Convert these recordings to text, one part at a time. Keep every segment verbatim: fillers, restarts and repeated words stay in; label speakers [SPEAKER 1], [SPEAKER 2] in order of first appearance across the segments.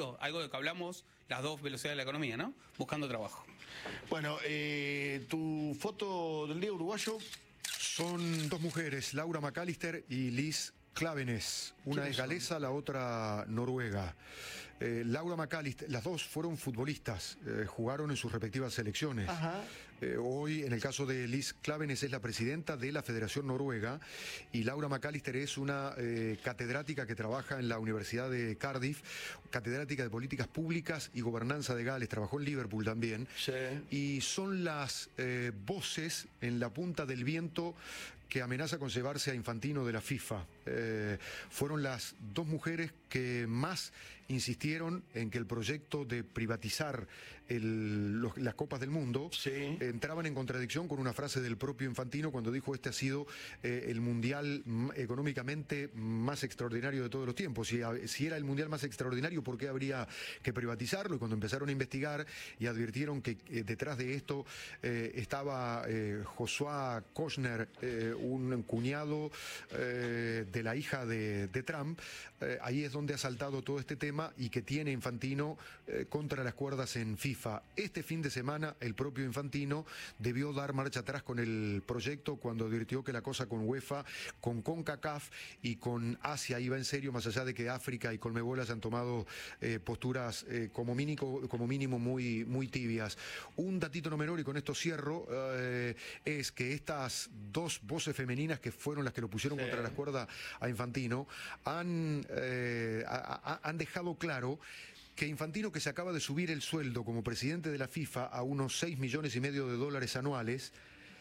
[SPEAKER 1] laburo, algo de lo que hablamos, las dos velocidades de la economía, ¿no? Buscando trabajo.
[SPEAKER 2] Bueno, eh, tu foto del día uruguayo.
[SPEAKER 3] Son dos mujeres, Laura McAllister y Liz Klaveness. Una es galesa, la otra noruega. Eh, Laura McAllister, las dos fueron futbolistas, eh, jugaron en sus respectivas selecciones. Eh, hoy, en el caso de Liz Klaveness, es la presidenta de la Federación Noruega y Laura McAllister es una eh, catedrática que trabaja en la Universidad de Cardiff, catedrática de Políticas Públicas y Gobernanza de Gales, trabajó en Liverpool también.
[SPEAKER 2] Sí.
[SPEAKER 3] Y son las eh, voces en la punta del viento que amenaza con llevarse a Infantino de la FIFA. Eh, fueron las dos mujeres que más insistieron en que el proyecto de privatizar el, los, las Copas del Mundo
[SPEAKER 2] sí.
[SPEAKER 3] entraban en contradicción con una frase del propio Infantino cuando dijo este ha sido eh, el mundial económicamente más extraordinario de todos los tiempos. Si, si era el mundial más extraordinario, ¿por qué habría que privatizarlo? Y cuando empezaron a investigar y advirtieron que eh, detrás de esto eh, estaba eh, Joshua Kochner, eh, un cuñado eh, de la hija de, de Trump, eh, ahí es donde ha saltado todo este tema y que tiene Infantino eh, contra las cuerdas en FIFA. Este fin de semana el propio Infantino debió dar marcha atrás con el proyecto cuando advirtió que la cosa con UEFA, con CONCACAF y con Asia iba en serio, más allá de que África y Conmebol hayan tomado eh, posturas eh, como mínimo, como mínimo muy, muy tibias. Un datito no menor, y con esto cierro, eh, es que estas dos voces femeninas que fueron las que lo pusieron sí. contra las cuerdas a Infantino han, eh, a, a, han dejado claro que Infantino, que se acaba de subir el sueldo como presidente de la FIFA a unos seis millones y medio de dólares anuales,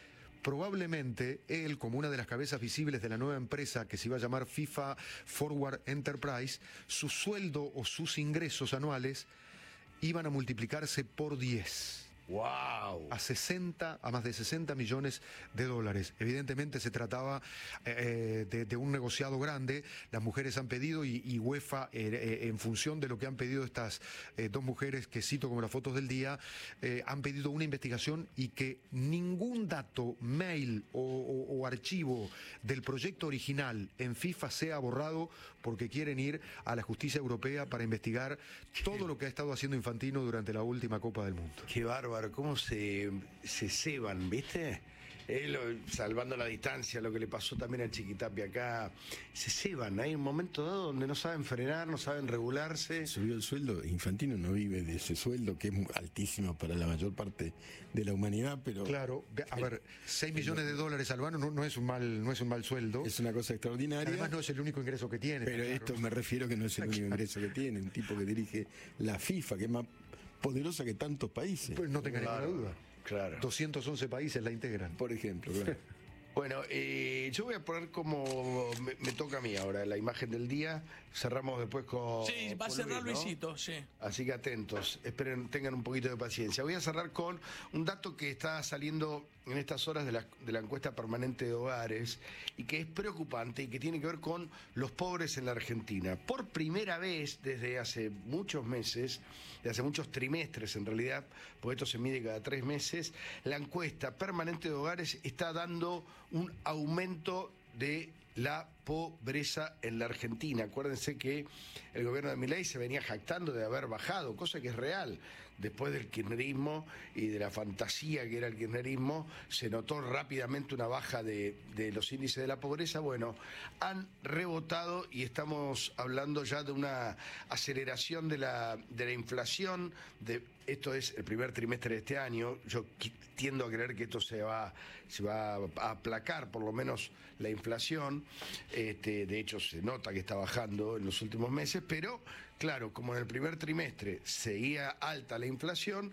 [SPEAKER 3] probablemente él, como una de las cabezas visibles de la nueva empresa que se iba a llamar FIFA Forward Enterprise, su sueldo o sus ingresos anuales iban a multiplicarse por diez.
[SPEAKER 2] Wow.
[SPEAKER 3] A sesenta, a más de sesenta millones de dólares. Evidentemente se trataba eh, de, de un negociado grande. Las mujeres han pedido y, y UEFA, eh, eh, en función de lo que han pedido estas eh, dos mujeres que cito como las fotos del día, eh, han pedido una investigación y que ningún dato, mail o, o, o archivo del proyecto original en FIFA sea borrado, porque quieren ir a la justicia europea para investigar todo lo que ha estado haciendo Infantino durante la última Copa del Mundo.
[SPEAKER 2] Qué bárbaro. Cómo se, se ceban, ¿viste? Él, salvando la distancia, lo que le pasó también a Chiquitapia acá, se ceban. Hay un momento dado donde no saben frenar, no saben regularse.
[SPEAKER 4] Subió el sueldo, Infantino no vive de ese sueldo, que es altísimo para la mayor parte de la humanidad, pero...
[SPEAKER 3] Claro, a ver, seis millones de dólares al año no, no, es un mal, no es un mal sueldo.
[SPEAKER 4] Es una cosa extraordinaria.
[SPEAKER 3] Además no es el único ingreso que tiene.
[SPEAKER 4] Pero claro, esto me refiero que no es el único ingreso que tiene, un tipo que dirige la FIFA, que es más poderosa que tantos países.
[SPEAKER 3] Pues no tenga
[SPEAKER 2] claro,
[SPEAKER 3] ninguna duda.
[SPEAKER 2] Claro.
[SPEAKER 3] doscientos once países la integran.
[SPEAKER 4] Por ejemplo, claro.
[SPEAKER 2] Bueno, eh, yo voy a poner como me, me toca a mí ahora la imagen del día. Cerramos después con...
[SPEAKER 1] Sí, va a cerrar
[SPEAKER 2] Luis, ¿no?
[SPEAKER 1] Luisito, sí.
[SPEAKER 2] Así que atentos, esperen, tengan un poquito de paciencia. Voy a cerrar con un dato que está saliendo en estas horas de la, de la encuesta permanente de hogares y que es preocupante y que tiene que ver con los pobres en la Argentina. Por primera vez desde hace muchos meses, de hace muchos trimestres en realidad, porque esto se mide cada tres meses, la encuesta permanente de hogares está dando un aumento de la pobreza en la Argentina. Acuérdense que el gobierno de Milei se venía jactando de haber bajado, cosa que es real. Después del kirchnerismo y de la fantasía que era el kirchnerismo, se notó rápidamente una baja de, de los índices de la pobreza. Bueno, han rebotado y estamos hablando ya de una aceleración de la, de la inflación. De, esto es el primer trimestre de este año. Yo tiendo a creer que esto se va, se va a aplacar, por lo menos la inflación. Este, de hecho, se nota que está bajando en los últimos meses, pero claro, como en el primer trimestre seguía alta la inflación,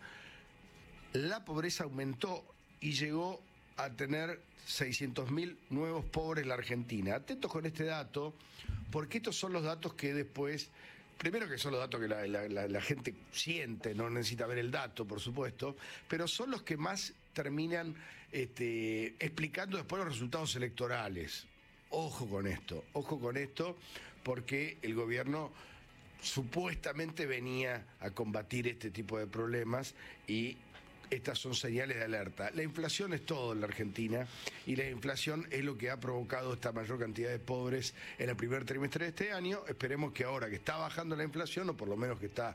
[SPEAKER 2] la pobreza aumentó y llegó a tener seiscientos mil nuevos pobres en la Argentina. Atentos con este dato, porque estos son los datos que después... Primero que son los datos que la, la, la, la gente siente, no necesita ver el dato, por supuesto, pero son los que más terminan este, explicando después los resultados electorales. Ojo con esto, ojo con esto, porque el gobierno supuestamente venía a combatir este tipo de problemas y estas son señales de alerta. La inflación es todo en la Argentina y la inflación es lo que ha provocado esta mayor cantidad de pobres en el primer trimestre de este año. Esperemos que ahora que está bajando la inflación, o por lo menos que está